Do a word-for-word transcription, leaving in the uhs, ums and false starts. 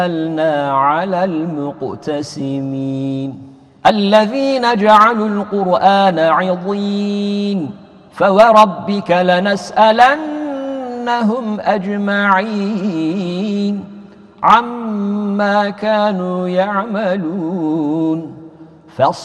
على المقتسمين الذين جعلوا القرآن عضين فوربك لنسألنهم أجمعين عما كانوا يعملون